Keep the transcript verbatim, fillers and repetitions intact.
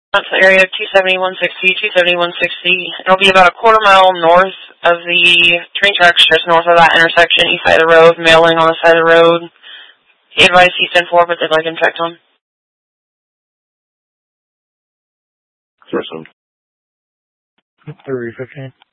That's the area two seventy-one sixty, two seventy-one sixty. It'll be about a quarter mile north of the train tracks, just north of that intersection, east side of the road, mailing on the side of the road. He advised he's ten four, but they'd like him checked on. Awesome. three fifteen.